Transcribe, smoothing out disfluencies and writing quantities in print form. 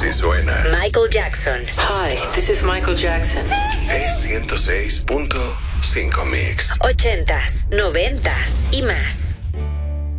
Así suena. Michael Jackson. Hi, this is Michael Jackson. Es 106.5 Mix. 80s, 90s y más.